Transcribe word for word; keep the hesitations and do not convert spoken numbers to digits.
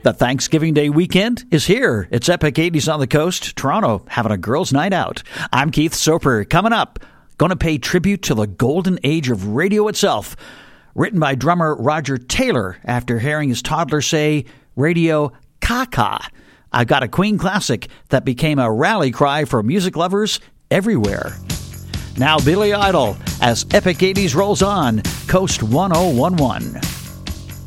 The Thanksgiving Day weekend is here. It's Epic eighties on the coast. Toronto having a girls' night out. I'm Keith Soper. Coming up, going to pay tribute to the golden age of radio itself. Written by drummer Roger Taylor after hearing his toddler say, Radio Caca. I've got a Queen classic that became a rally cry for music lovers everywhere. Now Billy Idol as Epic eighties rolls on, Coast one oh one one.